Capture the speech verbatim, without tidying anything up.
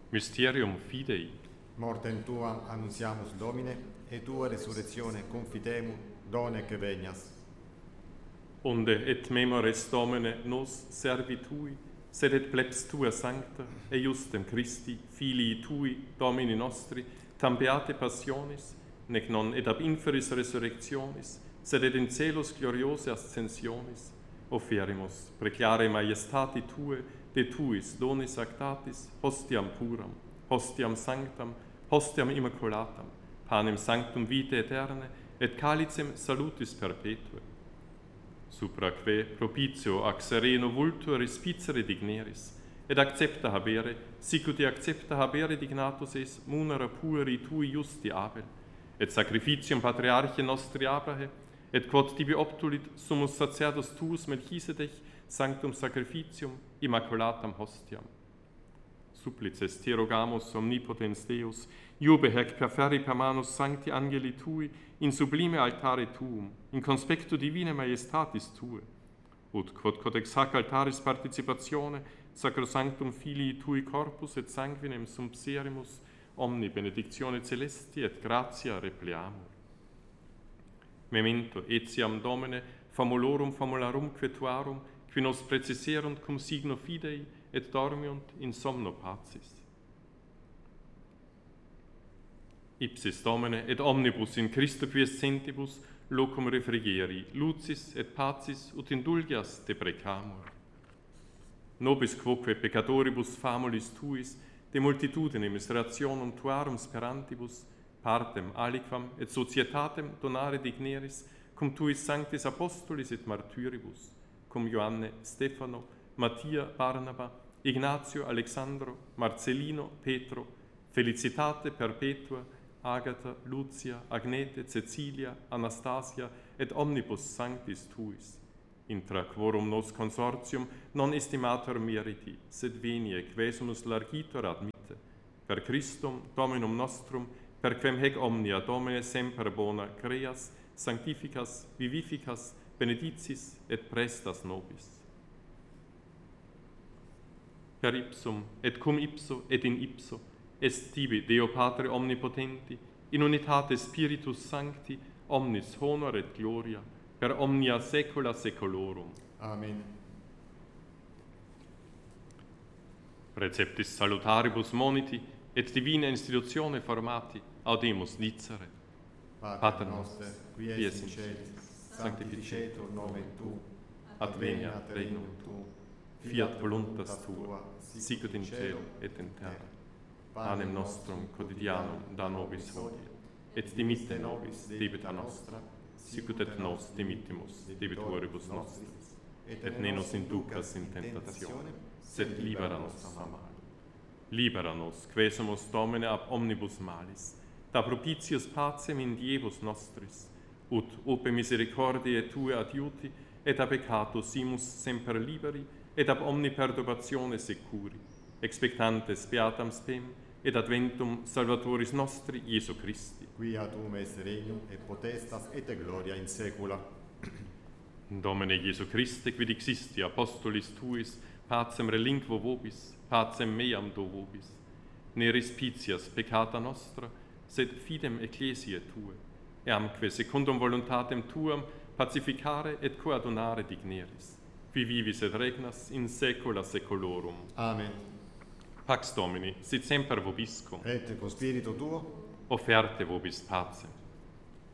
Mysterium Fidei. Mortem tuam annunziamus Domine, et tua resurrectione confitemur, donec venias. Onde et memores Domine nos servi tui, sed et plebs tua sancta, eiustem Christi, filii tui, Domini nostri, tam beate passionis, nec non et ab inferis resurrectionis, sed et in celos gloriose ascensionis, offerimus precare maiestati tue, de tuis donis actatis, hostiam puram, hostiam sanctam, hostiam immaculatam, panem sanctum vitae aeterne, et calicem salutis perpetue. Supraque propitio ac sereno vultur respicere digneris, et accepta habere, sicut accepta habere dignatus es munera pueri tui justi Abel, et sacrificium patriarche nostri Abrahe, et quod tibi obtulit sumus sacerdos tuus Melchisedech sanctum sacrificium immaculatam hostiam. Supplices te rogamus omnipotens Deus, iube hec perferi per manus sancti angeli tui in sublime altare tuum, in conspectu divine maiestatis tue, ut quod codex hac altaris participatione sacrosanctum filii tui corpus et sanguinem sumpserimus omni benedictione celesti et gratia repleamur. Memento etiam Domine famulorum famularum tuarum, qui nos preciserunt cum signo fidei et dormiunt in somno pacis. Ipsis Domine et omnibus in Christo quiescentibus locum refrigeri, lucis et pacis ut indulgias te precamur. Nobis quoque peccatoribus famulis tuis, de multitudine miserationum tuarum sperantibus, partem aliquam et societatem donare digneris, cum tuis sanctis apostolis et martyribus, cum Ioanne, Stefano, Mattia, Barnaba, Ignatio, Alexandro, Marcellino, Petro, Felicitate perpetua, Agata, Lucia, Agnete, Cecilia, Anastasia, et omnibus sanctis tuis, intra quorum nos consortium non estimator meriti, sed venie quesumus largitor admitte, per Christum Dominum nostrum, per quem hec omnia Domine semper bona creas, sanctificas, vivificas, benedicis et prestas nobis. Per ipsum, et cum ipso, et in ipso, est tibi Deo Patre omnipotenti, in unitate Spiritus Sancti, omnis honor et gloria, per omnia saecula saeculorum. Amen. Preceptis salutaribus moniti, et divina institutione formati, audemus dicere. Pater noster, qui es in celis, sanctificetur nomen tu, adveniat regnum tuum, fiat voluntas tua, sicut in cielo et in terra. Panem nostrum quotidianum da nobis hodie, et dimitte nobis debita nostra, sicut et nos dimittimus debitoribus nostris, et ne nos inducas in tentationem, sed libera nos a malo. Libera nos, quesumus Domine ab omnibus malis, da propitius pacem in diebus nostris, ut ope misericordiae tue adiuti, et a peccato simus semper liberi, et ab omni perturbatione securi, expectantes beatam spem, et adventum Salvatoris nostri, Iesu Christi. Quia tuum est regnum, et potestas, et gloria in saecula. Domine Iesu Christe, quid existi apostolis tuis, pacem relinquo vobis, pacem meam do vobis. Ne respicias peccata nostra, sed fidem ecclesiae tue, eamque secundum voluntatem tuam pacificare et coadunare digneris, qui vivis et regnas in saecula saeculorum. Amen. Pax Domini, sit semper vobiscum. Et con spiritu tuo, Offerte vobis pacem.